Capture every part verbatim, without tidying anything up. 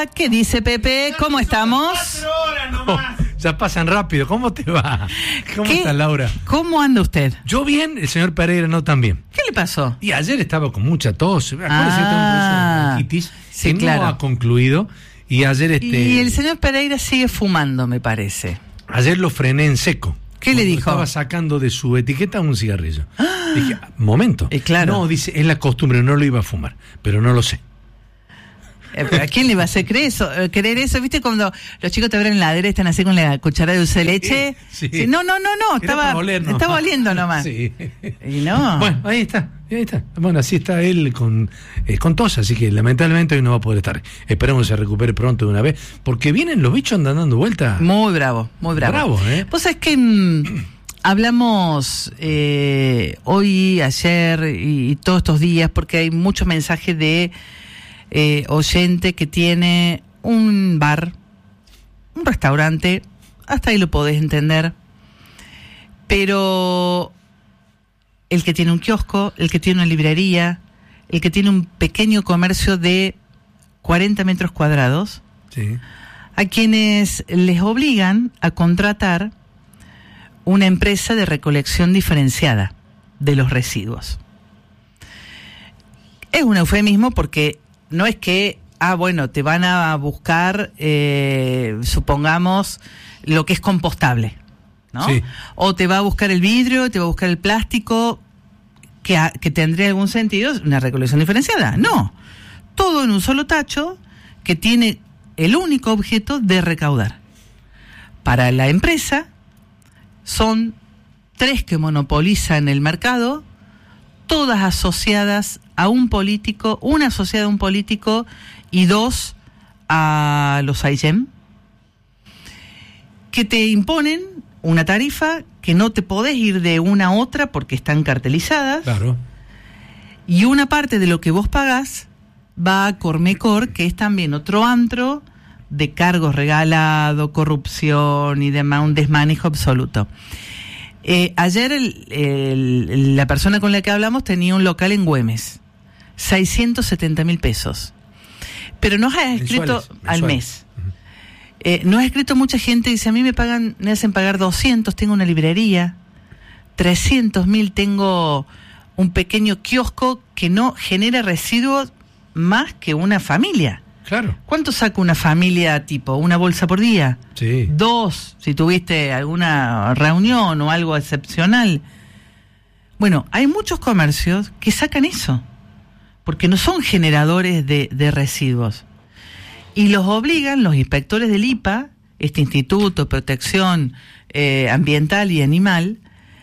Hola, ¿qué dice Pepe? ¿Cómo estamos? Cuatro horas nomás. Oh, ya pasan rápido. ¿Cómo te va? ¿Cómo ¿Qué? estás, Laura? ¿Cómo anda usted? Yo bien, el señor Pereira no tan bien. ¿Qué le pasó? Y ayer estaba con mucha tos. Acuérdese Ah, que tengo un proceso de bronquitis sí, que claro. no ha concluido. Y ayer este. Y el señor Pereira sigue fumando, me parece. Ayer lo frené en seco. ¿Qué le Cuando dijo? Estaba sacando de su etiqueta un cigarrillo. Dije, momento. Y claro. No, dice, es la costumbre, no lo iba a fumar, pero no lo sé. Eh, ¿A quién le va a hacer creer eso? Eh, creer eso? ¿Viste cuando los chicos te abren la heladera y están así con la cuchara de dulce de leche? Sí, sí. Sí, no, no, no, no. Era Estaba, para oler nomás. estaba oliendo nomás. Sí. Y no. Bueno, ahí está, ahí está. Bueno, así está él con, eh, con tos, así que lamentablemente hoy no va a poder estar. Esperemos que se recupere pronto de una vez, porque vienen los bichos andan dando vueltas. Muy bravo, muy bravo. Bravo, ¿eh? Vos sabés que mm, hablamos eh, hoy, ayer y, y todos estos días, porque hay muchos mensajes de eh, oyente que tiene un bar, un restaurante, hasta ahí lo podés entender, pero el que tiene un kiosco, el que tiene una librería, el que tiene un pequeño comercio de cuarenta metros cuadrados, Sí. a quienes les obligan a contratar una empresa de recolección diferenciada de los residuos. Es un eufemismo porque no es que, ah, bueno, te van a buscar, eh, supongamos, lo que es compostable, ¿no? Sí. O te va a buscar el vidrio, te va a buscar el plástico, que, a, que tendría algún sentido una recolección diferenciada. No, todo en un solo tacho que tiene el único objeto de recaudar. Para la empresa son tres que monopolizan el mercado, todas asociadas a un político, una asociada a un político y dos a los A I G E M, que te imponen una tarifa que no te podés ir de una a otra porque están cartelizadas. Claro. Y una parte de lo que vos pagás va a Cormecor, que es también otro antro de cargos regalados, corrupción y demás, un desmanejo absoluto. Eh, ayer el, el, la persona con la que hablamos tenía un local en Güemes, seiscientos setenta mil pesos. Pero nos ha escrito Mensuales, al mensuales. mes. Eh, nos ha escrito mucha gente, dice, a mí me pagan, me hacen pagar doscientos, tengo una librería, trescientos mil, tengo un pequeño kiosco que no genera residuos más que una familia. Claro. ¿Cuánto saca una familia tipo? ¿Una bolsa por día? Sí. Dos, si tuviste alguna reunión o algo excepcional. Bueno, hay muchos comercios que sacan eso, porque no son generadores de, de residuos. Y los obligan los inspectores del I P A, este Instituto de Protección eh, Ambiental y Animal,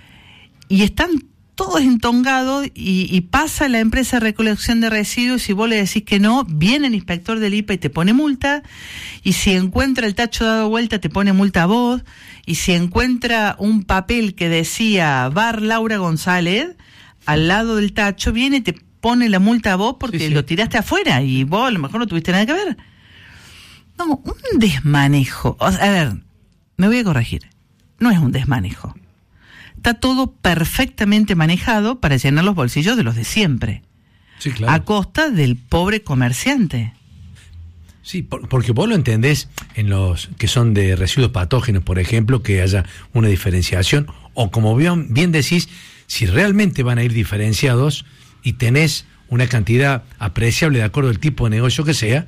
y están todos entongados y, y pasa la empresa de recolección de residuos y vos le decís que no, viene el inspector del I P A y te pone multa, y si encuentra el tacho dado vuelta te pone multa a vos, y si encuentra un papel que decía Bar Laura González al lado del tacho, viene y te pone la multa a vos porque Sí, sí. lo tiraste afuera y vos a lo mejor no tuviste nada que ver. No, un desmanejo. O sea, a ver, me voy a corregir. No es un desmanejo. Está todo perfectamente manejado para llenar los bolsillos de los de siempre, Sí, claro. a costa del pobre comerciante. Sí, por- porque vos lo entendés en los que son de residuos patógenos, por ejemplo, que haya una diferenciación, o como bien, bien decís, si realmente van a ir diferenciados y tenés una cantidad apreciable de acuerdo al tipo de negocio que sea,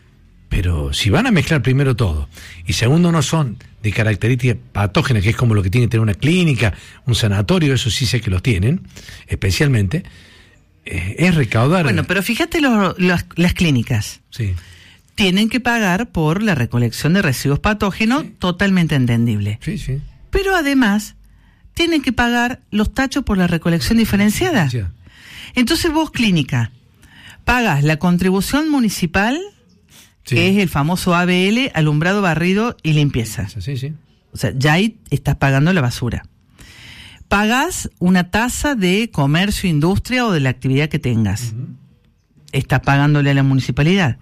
pero si van a mezclar primero todo, y segundo no son de características patógenas, que es como lo que tiene que tener una clínica, un sanatorio, eso sí sé que los tienen, especialmente, eh, es recaudar... Bueno, pero fíjate lo- las, las clínicas. Sí. Tienen que pagar por la recolección de residuos patógenos, Sí. totalmente entendible. Sí, sí. Pero además, tienen que pagar los tachos por la recolección diferenciada. Ya. Entonces vos, clínica, pagas la contribución municipal, Sí. que es el famoso A B L, alumbrado, barrido y limpieza. Sí, sí. O sea, ya ahí estás pagando la basura. Pagás una tasa de comercio, industria o de la actividad que tengas. Uh-huh. Estás pagándole a la municipalidad.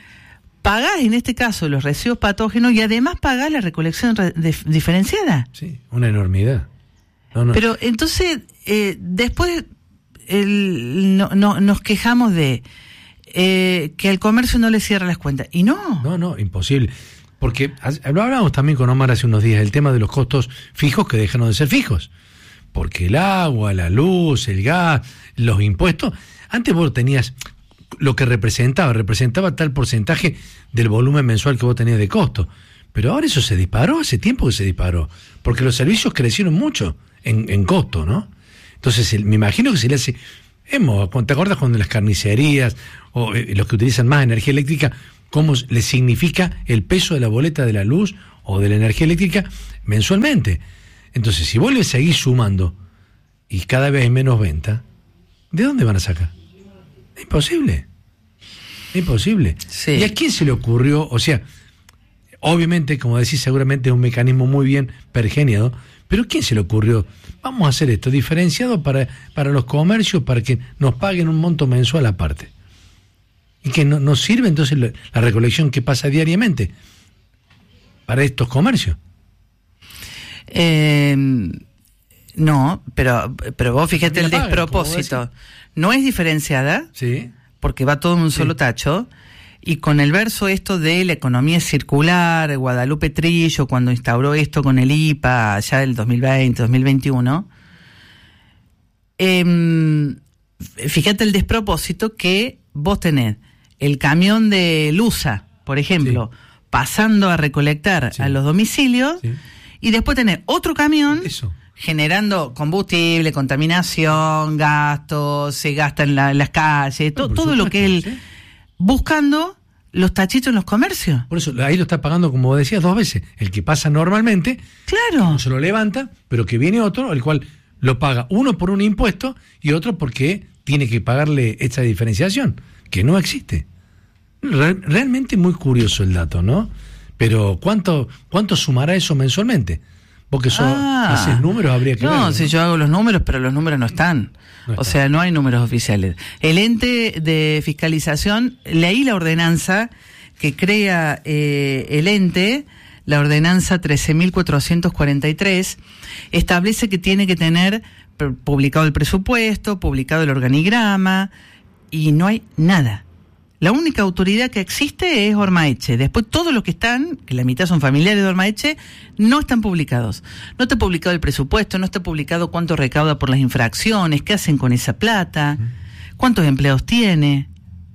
Pagás, en este caso, los residuos patógenos y además pagás la recolección re- de- diferenciada. Sí, una enormidad. No, no. Pero entonces, eh, después el, no, no, nos quejamos de eh, que al comercio no le cierra las cuentas. Y no. No, no, imposible. Porque lo hablamos también con Omar hace unos días, el tema de los costos fijos que dejaron de ser fijos. Porque el agua, la luz, el gas, los impuestos, antes vos tenías lo que representaba, representaba tal porcentaje del volumen mensual que vos tenías de costo. Pero ahora eso se disparó, hace tiempo que se disparó, porque los servicios crecieron mucho en, en costo, ¿no? Entonces el, me imagino que se le hace, hemos, ¿te acuerdas cuando las carnicerías o eh, los que utilizan más energía eléctrica, cómo les significa el peso de la boleta de la luz o de la energía eléctrica mensualmente? Entonces, si vos le seguís sumando y cada vez hay menos venta, ¿de dónde van a sacar? Es imposible. Es imposible. Sí. ¿Y a quién se le ocurrió? O sea, obviamente, como decís, seguramente es un mecanismo muy bien pergeniado, pero ¿quién se le ocurrió? Vamos a hacer esto diferenciado para, para los comercios, para que nos paguen un monto mensual aparte. Y que no, nos sirve entonces la, la recolección que pasa diariamente para estos comercios. Eh, no, pero, pero vos fíjate el despropósito. No es diferenciada, sí, porque va todo en un sí. solo tacho. Y con el verso esto de la economía circular, Guadalupe Trillo, cuando instauró esto con el I P A, ya del dos mil veinte, dos mil veintiuno, eh, fíjate el despropósito que vos tenés el camión de Lusa, por ejemplo, sí. pasando a recolectar sí. a los domicilios, sí. y después tenés otro camión Eso. generando combustible, contaminación, gastos, se gasta en la, las calles, to, todo lo que él... ¿sí? buscando los tachitos en los comercios. Por eso, ahí lo está pagando, como decías, dos veces. El que pasa normalmente, claro, no se lo levanta, pero que viene otro, el cual lo paga uno por un impuesto y otro porque tiene que pagarle esta diferenciación, que no existe. Real, realmente muy curioso el dato, ¿no? Pero ¿cuánto, cuánto sumará eso mensualmente? Porque eso, ah, haces números, habría que no, ver. No, si yo hago los números, pero los números no están. No o está. sea, no hay números oficiales. El ente de fiscalización, leí la ordenanza que crea eh, el ente, la ordenanza trece mil cuatrocientos cuarenta y tres, establece que tiene que tener publicado el presupuesto, publicado el organigrama, y no hay nada. La única autoridad que existe es Ormaeche. Después todos los que están, que la mitad son familiares de Ormaeche, no están publicados. No está publicado el presupuesto, no está publicado cuánto recauda por las infracciones, qué hacen con esa plata, cuántos empleados tiene.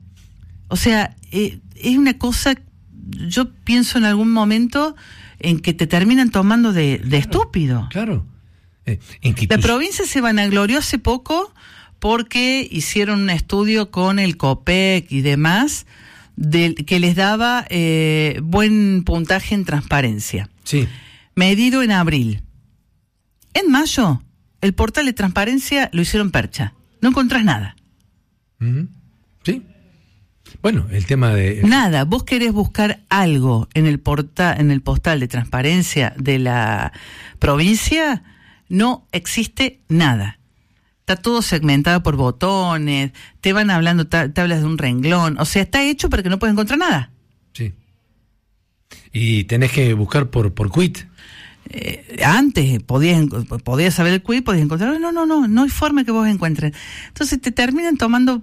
O sea, eh, es una cosa, yo pienso en algún momento en que te terminan tomando de, de estúpido. Claro. Eh, la provincia se vanaglorió hace poco porque hicieron un estudio con el COPEC y demás, de, que les daba eh, buen puntaje en transparencia. Sí. Medido en abril. En mayo, el portal de transparencia lo hicieron percha. No encontrás nada. Mm-hmm. Sí. Bueno, el tema de... Nada. Vos querés buscar algo en el, porta, en el postal de transparencia de la provincia, no existe nada. Está todo segmentado por botones, te van hablando, te, te hablas de un renglón, o sea, está hecho para que no puedas encontrar nada. Sí. Y tenés que buscar por por quit. Eh, antes podías podías saber el quit, podías encontrar, no, no, no, no hay forma que vos encuentres. Entonces te terminan tomando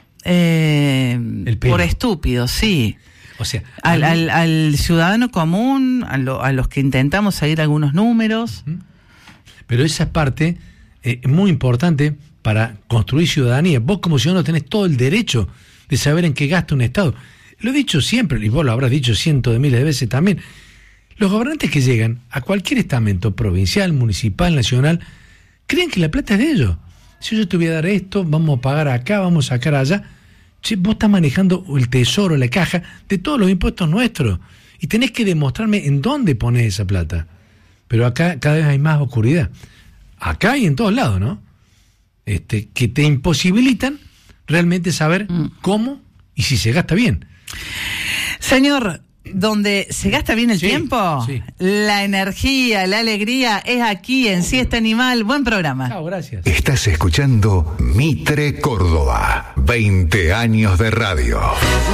eh, por estúpido, sí. O sea, al, al, al ciudadano común, a, lo, a los que intentamos seguir algunos números. Pero esa parte es eh, muy importante para construir ciudadanía. Vos como ciudadano tenés todo el derecho de saber en qué gasta un Estado. Lo he dicho siempre, y vos lo habrás dicho cientos de miles de veces también. Los gobernantes que llegan a cualquier estamento provincial, municipal, nacional, creen que la plata es de ellos. Si yo te voy a dar esto, vamos a pagar acá, vamos a sacar allá. Che, vos estás manejando el tesoro, la caja de todos los impuestos nuestros. Y tenés que demostrarme en dónde pones esa plata. Pero acá cada vez hay más oscuridad. Acá y en todos lados, ¿no? Este, que te imposibilitan realmente saber mm. cómo y si se gasta bien. Señor, donde se gasta bien el sí, tiempo, sí. la energía, la alegría es aquí en Siesta Animal. Buen programa. Chao, gracias. Estás escuchando Mitre Córdoba, veinte años de radio.